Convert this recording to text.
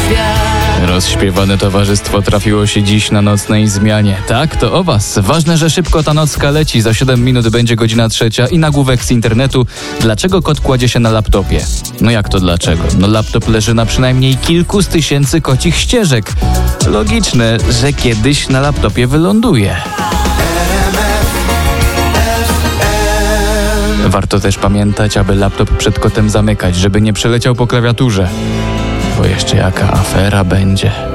Rozśpiewane towarzystwo trafiło się dziś na nocnej zmianie. Tak, to o was. Ważne, że szybko ta nocka leci. Za 7 minut będzie godzina 3 i nagłówek z internetu. Dlaczego kot kładzie się na laptopie? No jak to dlaczego? No laptop leży na przynajmniej kilku z tysięcy kocich ścieżek. Logiczne, że kiedyś na laptopie wyląduje. Warto też pamiętać, aby laptop przed kotem zamykać, żeby nie przeleciał po klawiaturze. Bo jeszcze jaka afera będzie.